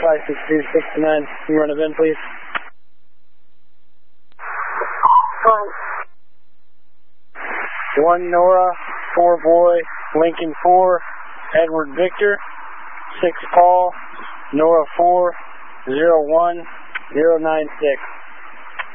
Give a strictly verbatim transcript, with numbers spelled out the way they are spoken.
five six two six nine. Can you run a V I N, please? One Nora, four boy, Lincoln four, Edward Victor, six Paul, Nora four, zero one, zero nine six.